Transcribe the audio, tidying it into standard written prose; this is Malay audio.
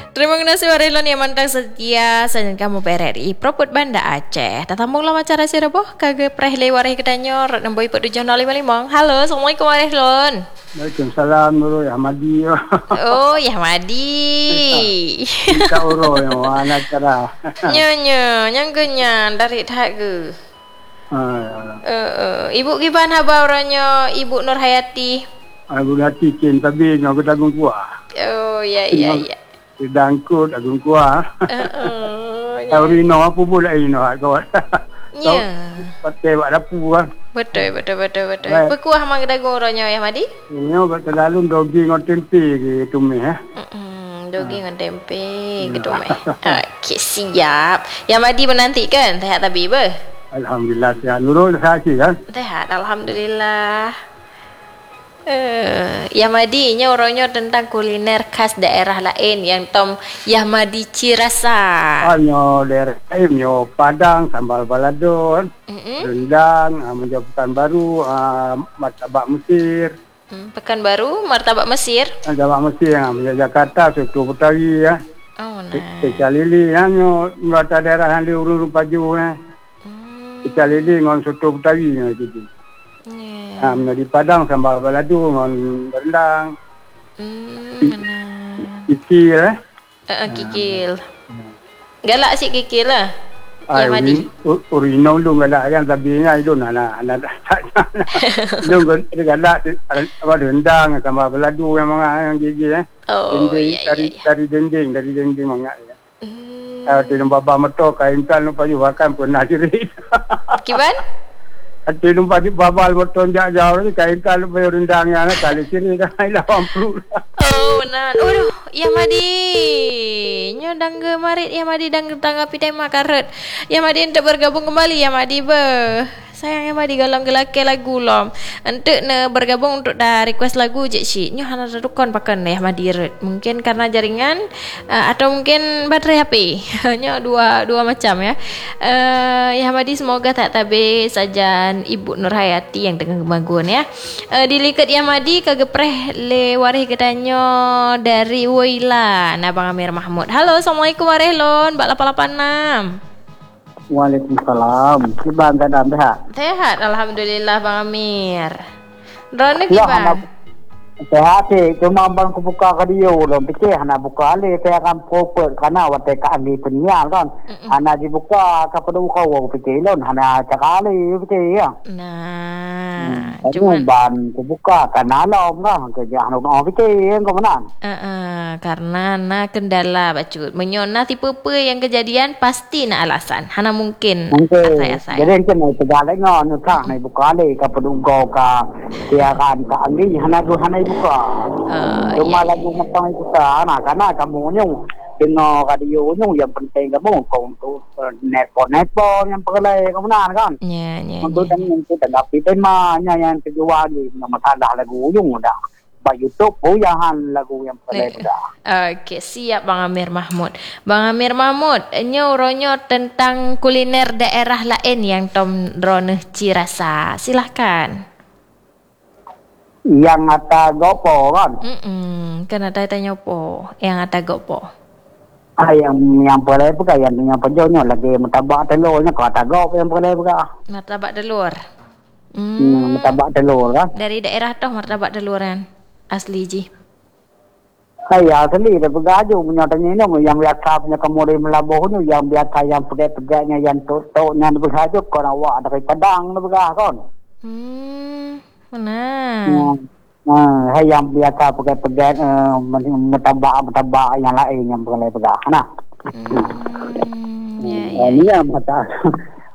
Terima kasih Warilon yang mantang setia sajan kamu PRRI Proput Banda Aceh. Tatambung lama cara sireboh kage prehle warih kedanyor nemboi put 755. Halo, Assalamualaikum Warilon. Waalaikumsalam Nurul Ahmadi. Oh, ya Ahmadi. Kita uro yang mana cara. Nyonya, nyangkenya dari tak ke. Ibu giban haba orangnya Ibu Nur Hayati. Ibu Hayati kin tapi ngaku tagung kuah. Oh, ya. Dangkut agung kuah. Rino apa pula Rino kawan. Ya. Pakai buat dapur kan. Betul. Berkuah mang dagung orangnya ya Ahmadi? Ini obat terlalu dogi ngon tempe gitu meh. Dogi ngon tempe gitu meh. Okey, siap. Ya Ahmadi menantikan sehat tabi be? Alhamdulillah sihat. Nurul sihat kan? Sehat, alhamdulillah. Yamadi nya orangnya tentang kuliner khas daerah lain yang tom Yamadi Cirasa. Nyo daerah nyo Padang, sambal balado, rendang, menjadi baru, martabak Mesir. Pekanbaru, martabak Mesir. Martabak Mesir, menjadi Jakarta, soto Betawi ya. Oh nah. Pecah lili, nyo merata daerah yang di urun paju ya. Pecah lili ngon soto Betawi ya gitu. Di Padang sambal balado ngon rendang. Kikil Kikil. Galak sih kikil lah. Ya Madi. Urino lu galak yang tapi nya itu anak lu galak apa rendang sambal balado yang yang gigi ya. Oh iya. Dari dending mangga ya. Di baba metok kain tan lupa juga kan pernah diri. Kiban? Ati lumpa di babal beton jauh ni kain kalau bayar rendangnya nak kali sini dah 80. Oh benar. Ya Madi. Nyo dangge marit ya Madi dangge tanggapi tema karet. Ya Madi untuk bergabung kembali ya Madi be. Sayang ya Madi galang gelake lagu lom. Untuk ne bergabung untuk dah request lagu je si. Nyo hana redukon pakan ya Madi red. Mungkin karena jaringan atau mungkin baterai HP. Nyo dua macam ya. Ya Madi semoga tak tabe sajan Ibu Nur Hayati yang dengan kemaguan ya. Dilikat ya Madi kagepreh le warih kedanyo dari Woilan Abang Amir Mahmud. Halo, Assalamualaikum Warilon. Bak 886. Waalaikumsalam. Kiban keadaan Sehat, alhamdulillah Bang Amir. Drone kiban? Sehat sih, cuma abang aku buka ke dia belum fikir nak buka alih saya akan proper kerana waktu kami penyiar kan. Hana dibuka ke pada buka aku fikir lon hana cakap alih fikir ya. Nah, cuma ban aku buka kerana lom kan kerja hana orang fikir kau mana? Karena na kendala bacut. Menyona tipe apa yang kejadian pasti na alasan. Hana mungkin asai-asai. Jadi kena segala ngon kan nak buka alih ke pada buka ke dia akan ke alih hana buka. Cuma lagu macam itu sana karena kamu nyung dengar radio nyung yang penting kamu untuk netpon yang perlu kamu kan. Ya. Untuk tanggapi temanya yang kedua ni masalah lagu nyung dah. Ba YouTube boyahan lagu yang perlu dah. Okey, siap Bang Amir Mahmud. Bang Amir Mahmud, ronyo tentang kuliner daerah lain yang tom drone Cirasa. Silahkan. Yang ada gopo kan? Kan ada tanya po. Yang ada gopo. Yang boleh buka yang penjualnya lagi martabak telurnya kau ada gopo yang boleh buka. Martabak telur. Martabak telur kan? Dari daerah toh martabak teluran asli ji. Asli dah bergaju punya tanya ni yang biasa punya kemuri melabuhnya yang biasa yang pegai-pegainya yang tok-toknya bergaju kau awak dari Padang bergah kan? Mana? Yang biasa pegai-pegai martabak yang lain yang boleh pegang. Nah. Ini yang masalah.